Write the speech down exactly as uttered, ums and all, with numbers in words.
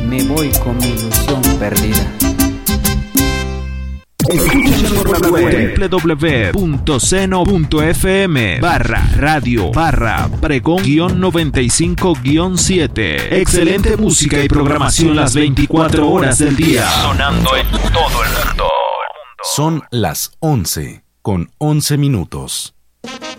me voy con mi ilusión perdida. Escúchanos por la web doble u doble u doble u punto seno punto efe eme barra radio barra pregón guión noventa y cinco guión siete. Excelente música y programación las veinticuatro horas del día. Sonando en todo el mundo. Son las once con once minutos.